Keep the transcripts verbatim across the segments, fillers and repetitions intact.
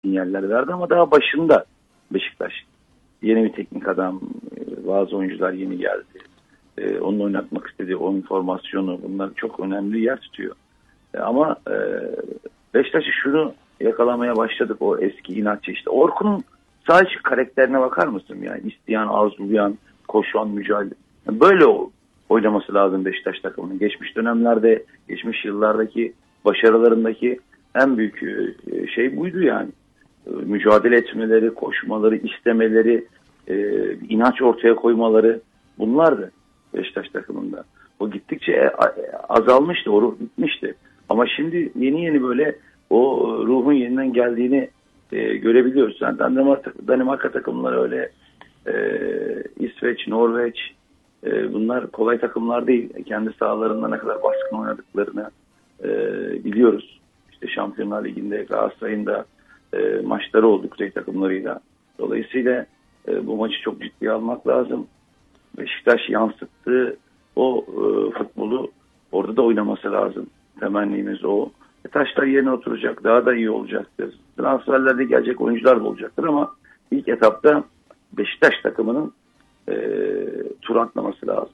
sinyaller verdi ama daha başında Beşiktaş. Yeni bir teknik adam, bazı oyuncular yeni geldi. Ee, onun oynatmak istediği oyun formasyonu, bunlar çok önemli yer tutuyor. Ee, ama e, Beşiktaş'ı şunu yakalamaya başladık, o eski inatçı işte. Orkun'un sadece karakterine bakar mısın? Yani isteyen, arzulayan, koşan, mücadele. Yani böyle oynaması lazım Beşiktaş takımının. Geçmiş dönemlerde, geçmiş yıllardaki başarılarındaki en büyük şey buydu yani. Mücadele etmeleri, koşmaları, istemeleri, e, inanç ortaya koymaları, bunlardı Beşiktaş takımında. O gittikçe azalmıştı, o ruh gitmişti. Ama şimdi yeni yeni böyle o ruhun yeniden geldiğini e, görebiliyoruz. Yani Danimarka, Danimarka takımları öyle, e, İsveç, Norveç, e, bunlar kolay takımlar değil. Kendi sahalarında ne kadar baskın oynadıklarını e, biliyoruz. İşte Şampiyonlar Ligi'nde, Galatasaray'ın da e, maçları oldu kuzey takımlarıyla. Dolayısıyla e, bu maçı çok ciddiye almak lazım. Beşiktaş yansıttığı o e, futbolu orada da oynaması lazım. Temennimiz o. E, taşlar yerine oturacak. Daha da iyi olacaktır. Transferlerde gelecek oyuncular da olacaktır ama ilk etapta Beşiktaş takımının e, tur atlaması lazım.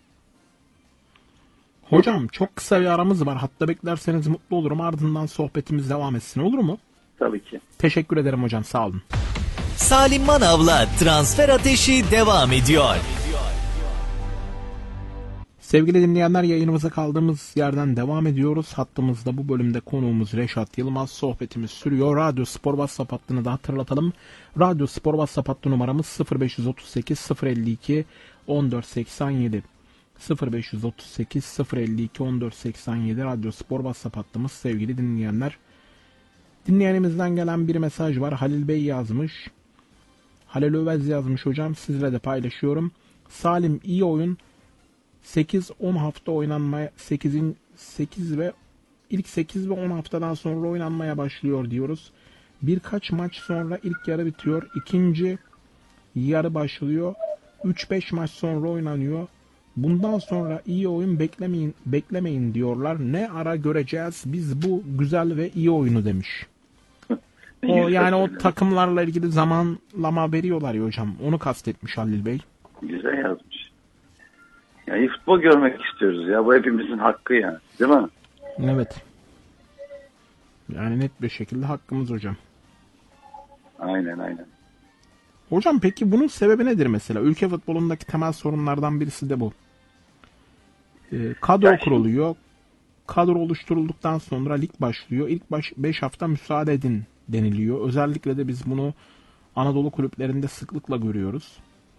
Hocam çok kısa bir aramız var. Hatta beklerseniz mutlu olurum. Ardından sohbetimiz devam etsin. Olur mu? Tabii ki. Teşekkür ederim hocam. Sağ olun. Salim Manav'la Transfer Ateşi devam ediyor. Sevgili dinleyenler, yayınımıza kaldığımız yerden devam ediyoruz. Hattımızda bu bölümde konuğumuz Reşat Yılmaz. Sohbetimiz sürüyor. Radyo Spor WhatsApp hattını da hatırlatalım. Radyo Spor WhatsApp hattı numaramız sıfır beş otuz sekiz sıfır elli iki on dört seksen yedi. sıfır beş otuz sekiz sıfır elli iki on dört seksen yedi Radyo Spor WhatsApp hattımız sevgili dinleyenler. Dinleyenimizden gelen bir mesaj var. Halil Bey yazmış. Halil Övez yazmış hocam. Sizle de paylaşıyorum. Salim, iyi oyun. sekiz on hafta oynanmaya sekizin sekiz ve ilk sekiz ve on haftadan sonra oynanmaya başlıyor diyoruz. Birkaç maç sonra ilk yarı bitiyor. İkinci yarı başlıyor. üç beş maç sonra oynanıyor. Bundan sonra iyi oyun beklemeyin, beklemeyin diyorlar. Ne ara göreceğiz biz bu güzel ve iyi oyunu demiş. O yani o takımlarla ilgili zamanlama veriyorlar ya hocam. Onu kastetmiş Halil Bey. Güzel yazmış. Ya iyi futbol görmek istiyoruz ya. Bu hepimizin hakkı yani. Değil mi? Evet. Yani net bir şekilde hakkımız hocam. Aynen aynen. Hocam peki bunun sebebi nedir mesela? Ülke futbolundaki temel sorunlardan birisi de bu. Ee, kadro ya kuruluyor. Şimdi... Kadro oluşturulduktan sonra lig başlıyor. İlk baş beş hafta müsaade edin deniliyor. Özellikle de biz bunu Anadolu kulüplerinde sıklıkla görüyoruz.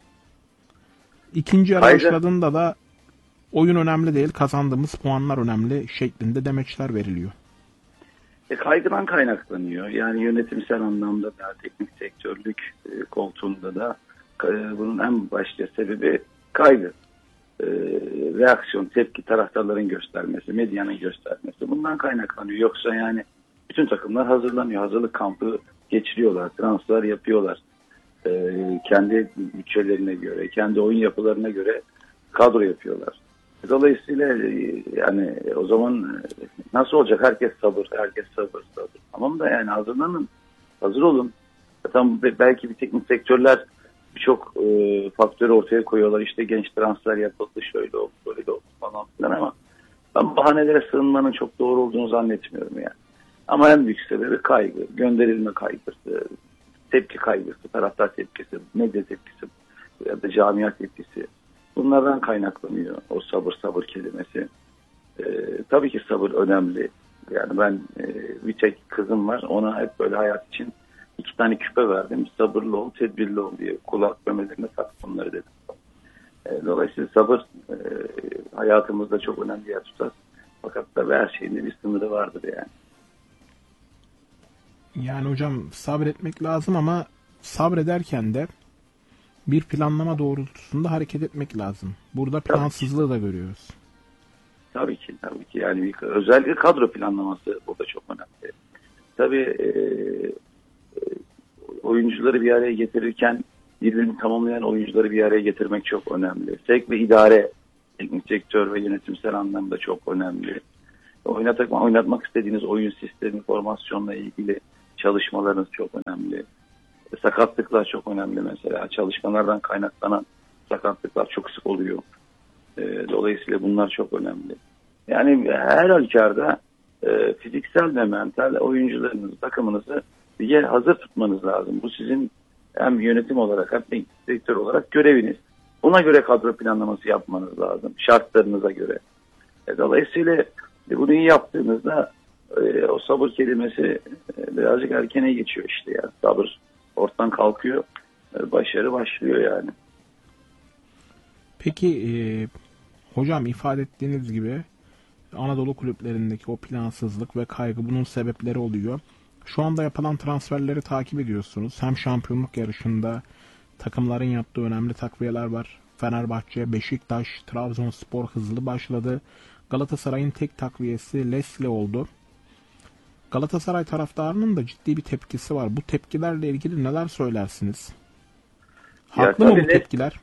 İkinci yarı başladığında da oyun önemli değil, kazandığımız puanlar önemli şeklinde demeçler veriliyor. E, kaygıdan kaynaklanıyor. Yani yönetimsel anlamda da, teknik sektörlük e, koltuğunda da e, bunun en başta sebebi kaygı. E, reaksiyon, tepki, taraftarların göstermesi, medyanın göstermesi. Bundan kaynaklanıyor. Yoksa yani bütün takımlar hazırlanıyor. Hazırlık kampı geçiriyorlar, transfer yapıyorlar. E, kendi bütçelerine göre, kendi oyun yapılarına göre kadro yapıyorlar. Dolayısıyla yani o zaman nasıl olacak? Herkes sabır, herkes sabır, sabır. Tamam da yani hazırlanın, hazır olun. Zaten belki bir teknik sektörler birçok e, faktörü ortaya koyuyorlar. İşte genç transfer yapıldı, şöyle oldu, böyle oldu falan filan ama ben bahanelere sığınmanın çok doğru olduğunu zannetmiyorum yani. Ama en büyük sebebi kaygı, gönderilme kaygısı, tepki kaygısı, taraftar tepkisi, medya tepkisi ya da camia tepkisi. Bunlardan kaynaklanıyor o sabır sabır kelimesi. Ee, tabii ki sabır önemli. Yani ben e, bir tek kızım var. Ona hep böyle hayat için iki tane küpe verdim. Sabırlı ol, tedbirli ol diye. Kulak memelerine tak bunları dedim. E, dolayısıyla sabır e, hayatımızda çok önemli yer tutar. Fakat tabii her şeyin de bir sınırı vardır yani. Yani hocam sabretmek lazım ama sabrederken de bir planlama doğrultusunda hareket etmek lazım. Burada plansızlığı da görüyoruz. Tabii ki, tabii ki. Yani bir, özellikle kadro planlaması burada çok önemli. Tabii e, oyuncuları bir araya getirirken birbirini tamamlayan oyuncuları bir araya getirmek çok önemli. Sevk ve idare, teknik sektör ve yönetimsel anlamda çok önemli. Oynatmak, oynatmak istediğiniz oyun sistemi, formasyonla ilgili çalışmalarınız çok önemli. Sakatlıklar çok önemli mesela. Çalışmalardan kaynaklanan sakatlıklar çok sık oluyor. E, dolayısıyla bunlar çok önemli. Yani her halükarda e, fiziksel ve mental oyuncularınızı, takımınızı lige hazır tutmanız lazım. Bu sizin hem yönetim olarak hem teknik direktör olarak göreviniz. Buna göre kadro planlaması yapmanız lazım. Şartlarınıza göre. E, dolayısıyla e, bunu iyi yaptığınızda e, o sabır kelimesi e, birazcık erkene geçiyor işte ya. Sabır ortadan kalkıyor. E, başarı başlıyor yani. Peki e, hocam ifade ettiğiniz gibi Anadolu kulüplerindeki o plansızlık ve kaygı bunun sebepleri oluyor. Şu anda yapılan transferleri takip ediyorsunuz. Hem şampiyonluk yarışında takımların yaptığı önemli takviyeler var. Fenerbahçe, Beşiktaş, Trabzonspor hızlı başladı. Galatasaray'ın tek takviyesi Leslie oldu. Galatasaray taraftarının da ciddi bir tepkisi var. Bu tepkilerle ilgili neler söylersiniz? Haklı ya, mı bu ne, tepkiler?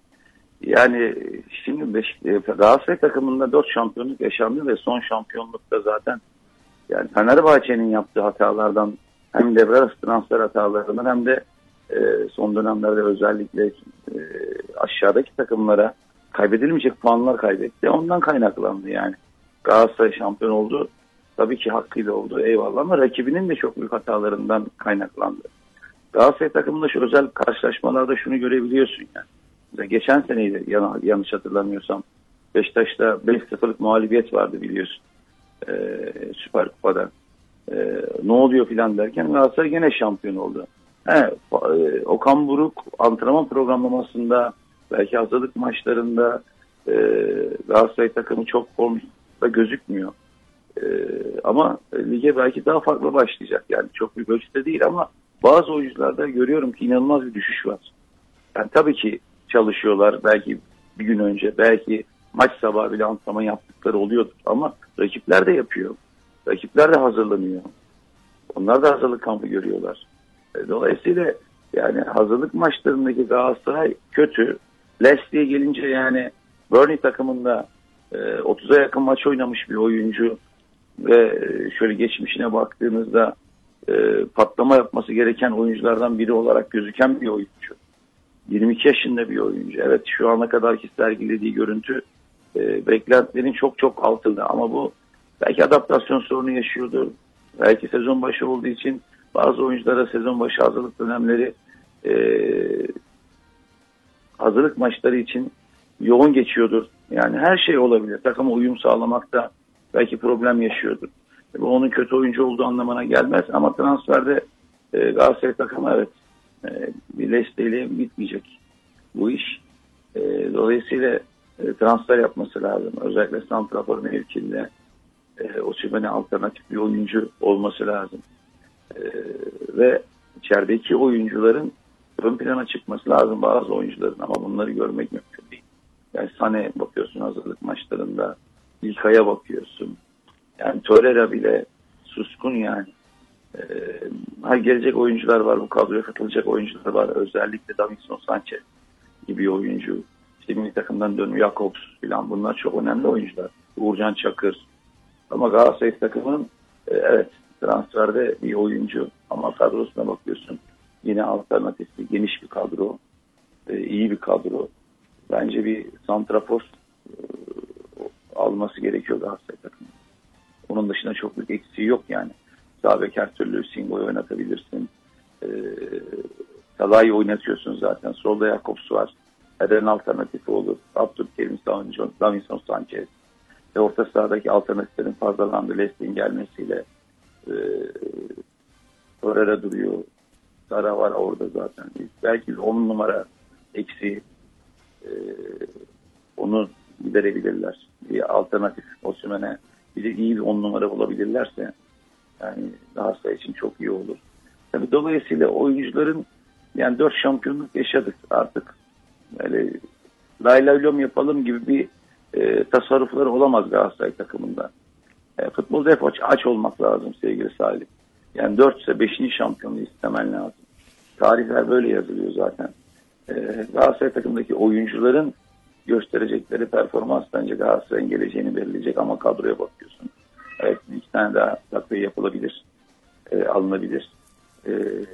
Yani şimdi Beşiktaş, Galatasaray takımında dört şampiyonluk yaşandı ve son şampiyonlukta zaten yani Fenerbahçe'nin yaptığı hatalardan hem devre arası transfer hatalarından hem de e, son dönemlerde özellikle e, aşağıdaki takımlara kaybedilmeyecek puanlar kaybetti. Ondan kaynaklandı yani. Galatasaray şampiyon oldu. Tabii ki hakkıyla oldu. Eyvallah ama rakibinin de çok büyük hatalarından kaynaklandı. Galatasaray takımında şu özel karşılaşmalarda şunu görebiliyorsun yani. Mesela geçen seneydi yan, yanlış hatırlamıyorsam. Beşiktaş'ta beş sıfırlık mağlubiyet vardı biliyorsun. Ee, Süper Kupa'da. Ee, ne oluyor filan derken Galatasaray gene şampiyon oldu. He, e, Okan Buruk antrenman programlamasında belki hazırlık maçlarında e, Galatasaray takımı çok formda gözükmüyor. E, ama lige belki daha farklı başlayacak. Yani çok büyük ölçüde değil ama bazı oyuncularda görüyorum ki inanılmaz bir düşüş var. Yani tabii ki çalışıyorlar. Belki bir gün önce, belki maç sabahı bile antrenman yaptıkları oluyordur. Ama rakipler de yapıyor. Rakipler de hazırlanıyor. Onlar da hazırlık kampı görüyorlar. Dolayısıyla yani hazırlık maçlarındaki Galatasaray kötü. Leslie'ye gelince yani Burnley takımında otuza yakın maç oynamış bir oyuncu ve şöyle geçmişine baktığınızda patlama yapması gereken oyunculardan biri olarak gözüken bir oyuncu. yirmi iki yaşında bir oyuncu. Evet şu ana kadarki sergilediği görüntü e, beklentilerin çok çok altında ama bu belki adaptasyon sorunu yaşıyordur. Belki sezon başı olduğu için bazı oyunculara sezon başı hazırlık dönemleri e, hazırlık maçları için yoğun geçiyordur. Yani her şey olabilir. Takıma uyum sağlamakta belki problem yaşıyordur. Bu onun kötü oyuncu olduğu anlamına gelmez ama transferde e, Galatasaray takımı evet e, bir desteğiyle bitmeyecek bu iş. E, dolayısıyla e, transfer yapması lazım. Özellikle santrafor mevkinde e, Osimhen'e alternatif bir oyuncu olması lazım. E, ve içerideki oyuncuların ön plana çıkması lazım bazı oyuncuların ama bunları görmek mümkün değil. Yani Sané bakıyorsun hazırlık maçlarında, İlkay'a bakıyorsun. Yani Torreira bile suskun yani. Ee, gelecek oyuncular var, bu kadroya katılacak oyuncular var. Özellikle Davinson Sanchez gibi oyuncu. İşte milli takımdan dönüyor Jakobs falan. Bunlar çok önemli oyuncular. Uğurcan Çakır. Ama Galatasaray takımının e, evet transferde bir oyuncu ama kadrosuna bakıyorsun. Yine alternatifli, geniş bir kadro. E, iyi bir kadro. Bence bir santrafor e, alması gerekiyor Galatasaray takımının. Onun dışında çok büyük eksiği yok yani. Sağ bek her türlü Singo'yu oynatabilirsin. Ee, Salah'ı oynatıyorsun zaten. Solda Jakobs var. Eren alternatifi olur. Abdülkerim, Davinson Sanchez. Ve orta sahadaki alternatiflerin fazlalandığı Leslie'nin gelmesiyle e, Torreira duruyor. Sara var orada zaten. Belki on numara eksiği e, onu giderebilirler. Bir alternatif Osimhen'e bir de iyi bir on numara bulabilirlerse yani Galatasaray için çok iyi olur. Tabii dolayısıyla oyuncuların yani dört şampiyonluk yaşadık artık. Böyle lay lay lom yapalım gibi bir e, tasarrufları olamaz Galatasaray takımında. E, futbolda hep aç, aç olmak lazım sevgili Salih. Yani dört ise beşinci şampiyonluğu istemen lazım. Tarihler böyle yazılıyor zaten. E, Galatasaray takımındaki oyuncuların gösterecekleri performans bence Galatasaray'ın geleceğini belirleyecek ama kadroya bakıyorsun. Evet iki tane daha takviye yapılabilir, e, alınabilir. e,